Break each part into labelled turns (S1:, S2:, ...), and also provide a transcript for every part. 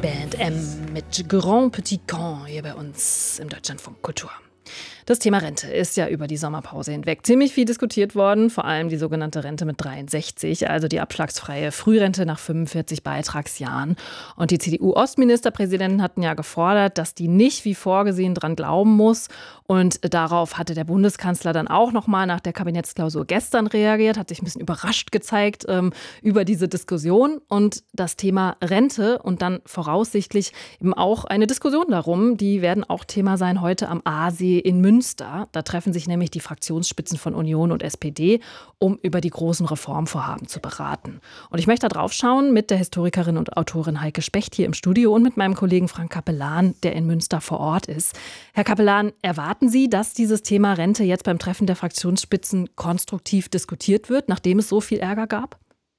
S1: Band M mit Grand Petit Camp hier bei uns im Deutschlandfunk Kultur. Das Thema Rente ist ja über die Sommerpause hinweg ziemlich viel diskutiert worden, vor allem die sogenannte Rente mit 63, also die abschlagsfreie Frührente nach 45 Beitragsjahren. Und die CDU-Ostministerpräsidenten hatten ja gefordert, dass die nicht wie vorgesehen dran glauben muss. Und darauf hatte der Bundeskanzler dann auch nochmal nach der Kabinettsklausur gestern reagiert, hat sich ein bisschen überrascht gezeigt über diese Diskussion und das Thema Rente und dann voraussichtlich eben auch eine Diskussion darum, die werden auch Thema sein heute am Aasee in Münster. Da treffen sich nämlich die Fraktionsspitzen von Union und SPD, um über die großen Reformvorhaben zu beraten. Und ich möchte da drauf schauen mit der Historikerin und Autorin Heike Specht hier im Studio und mit meinem Kollegen Frank Capellan, der in Münster vor Ort ist. Herr Capellan, erwarten Sie, dass dieses Thema Rente jetzt beim Treffen der Fraktionsspitzen konstruktiv diskutiert wird, nachdem es so viel Ärger gab?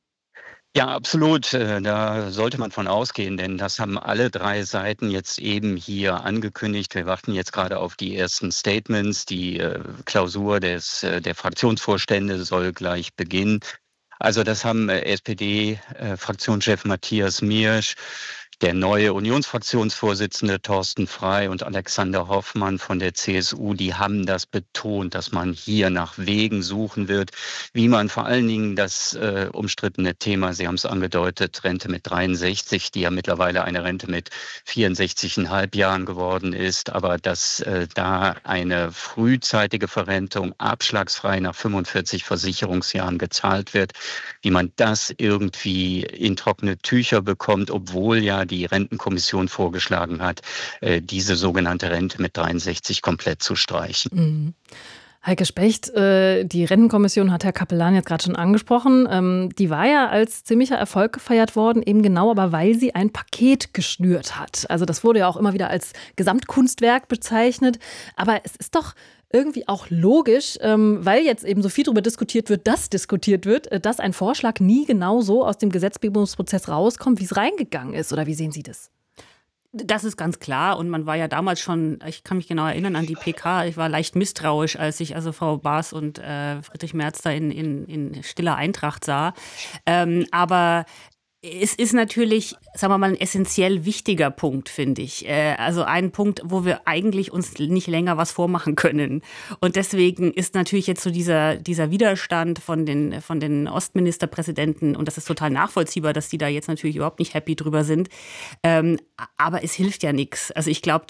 S2: Ja, absolut. Da sollte man von ausgehen, denn das haben alle drei Seiten jetzt eben hier angekündigt. Wir warten jetzt gerade auf die ersten Statements. Die Klausur der Fraktionsvorstände soll gleich beginnen. Also das haben SPD-Fraktionschef Matthias Miersch, der neue Unionsfraktionsvorsitzende Thorsten Frey und Alexander Hoffmann von der CSU, die haben das betont, dass man hier nach Wegen suchen wird, wie man vor allen Dingen das umstrittene Thema, Sie haben es angedeutet, Rente mit 63, die ja mittlerweile eine Rente mit 64,5 Jahren geworden ist, aber dass da eine frühzeitige Verrentung abschlagsfrei nach 45 Versicherungsjahren gezahlt wird, wie man das irgendwie in trockene Tücher bekommt, obwohl ja die Rentenkommission vorgeschlagen hat, diese sogenannte Rente mit 63 komplett zu streichen.
S1: Mhm. Heike Specht, die Rentenkommission hat Herr Capellan jetzt gerade schon angesprochen. Die war ja als ziemlicher Erfolg gefeiert worden, eben genau, aber weil sie ein Paket geschnürt hat. Also das wurde ja auch immer wieder als Gesamtkunstwerk bezeichnet. Aber es ist doch irgendwie auch logisch, weil jetzt eben so viel darüber diskutiert wird, dass ein Vorschlag nie genau so aus dem Gesetzgebungsprozess rauskommt, wie es reingegangen ist. Oder wie sehen Sie das?
S3: Das ist ganz klar und man war ja damals schon, ich kann mich genau erinnern an die PK, ich war leicht misstrauisch, als ich also Frau Baas und Friedrich Merz da in stiller Eintracht sah. Aber es ist natürlich, sagen wir mal, ein essentiell wichtiger Punkt, finde ich. Also ein Punkt, wo wir eigentlich uns nicht länger was vormachen können. Und deswegen ist natürlich jetzt so dieser Widerstand von den Ostministerpräsidenten, und das ist total nachvollziehbar, dass die da jetzt natürlich überhaupt nicht happy drüber sind. Aber es hilft ja nichts. Also ich glaube,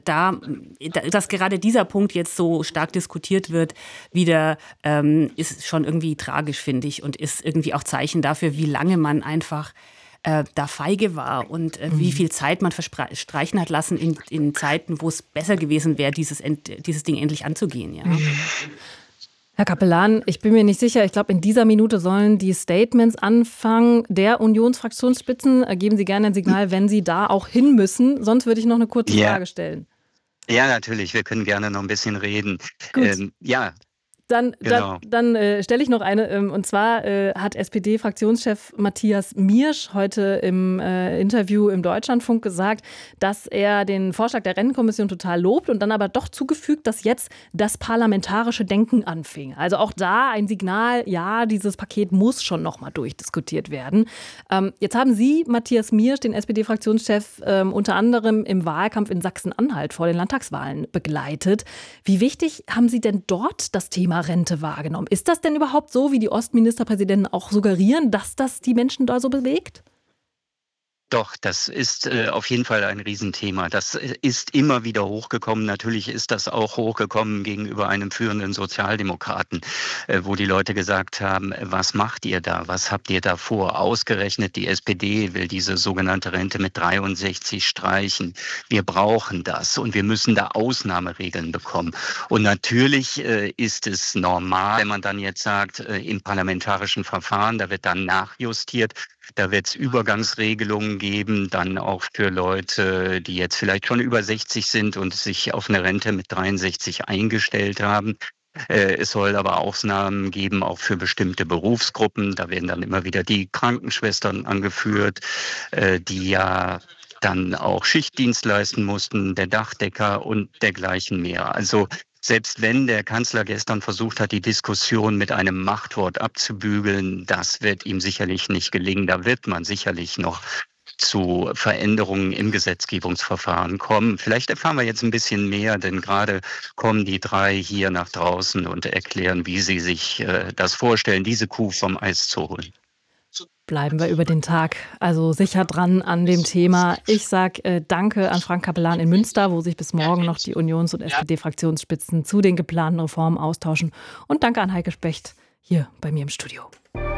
S3: dass gerade dieser Punkt jetzt so stark diskutiert wird, wieder ist schon irgendwie tragisch, finde ich, und ist irgendwie auch Zeichen dafür, wie lange man einfach da feige war und wie viel Zeit man verstreichen hat lassen in Zeiten, wo es besser gewesen wäre, dieses Ding endlich anzugehen. Ja.
S1: Herr Capellan, ich bin mir nicht sicher, ich glaube, in dieser Minute sollen die Statements anfangen der Unionsfraktionsspitzen. Geben Sie gerne ein Signal, wenn Sie da auch hin müssen. Sonst würde ich noch eine kurze Frage stellen.
S2: Ja, natürlich. Wir können gerne noch ein bisschen reden.
S1: Gut. Dann stelle ich noch eine. Und zwar hat SPD-Fraktionschef Matthias Miersch heute im Interview im Deutschlandfunk gesagt, dass er den Vorschlag der Rentenkommission total lobt und dann aber doch zugefügt, dass jetzt das parlamentarische Denken anfing. Also auch da ein Signal, ja, dieses Paket muss schon noch mal durchdiskutiert werden. Jetzt haben Sie, Matthias Miersch, den SPD-Fraktionschef, unter anderem im Wahlkampf in Sachsen-Anhalt vor den Landtagswahlen begleitet. Wie wichtig haben Sie denn dort das Thema Rente wahrgenommen? Ist das denn überhaupt so, wie die Ostministerpräsidenten auch suggerieren, dass das die Menschen da so bewegt?
S2: Doch, das ist auf jeden Fall ein Riesenthema. Das ist immer wieder hochgekommen. Natürlich ist das auch hochgekommen gegenüber einem führenden Sozialdemokraten, wo die Leute gesagt haben, was macht ihr da? Was habt ihr da vor? Ausgerechnet die SPD will diese sogenannte Rente mit 63 streichen. Wir brauchen das und wir müssen da Ausnahmeregeln bekommen. Und natürlich ist es normal, wenn man dann jetzt sagt, im parlamentarischen Verfahren, da wird dann nachjustiert. Da wird es Übergangsregelungen geben, dann auch für Leute, die jetzt vielleicht schon über 60 sind und sich auf eine Rente mit 63 eingestellt haben. Es soll aber Ausnahmen geben, auch für bestimmte Berufsgruppen. Da werden dann immer wieder die Krankenschwestern angeführt, die ja dann auch Schichtdienst leisten mussten, der Dachdecker und dergleichen mehr. Also selbst wenn der Kanzler gestern versucht hat, die Diskussion mit einem Machtwort abzubügeln, das wird ihm sicherlich nicht gelingen. Da wird man sicherlich noch zu Veränderungen im Gesetzgebungsverfahren kommen. Vielleicht erfahren wir jetzt ein bisschen mehr, denn gerade kommen die 3 hier nach draußen und erklären, wie sie sich das vorstellen, diese Kuh vom Eis zu holen.
S1: Bleiben wir über den Tag also sicher dran an dem Thema. Ich sage danke an Frank Capellan in Münster, wo sich bis morgen noch die Unions- und SPD-Fraktionsspitzen zu den geplanten Reformen austauschen. Und danke an Heike Specht hier bei mir im Studio.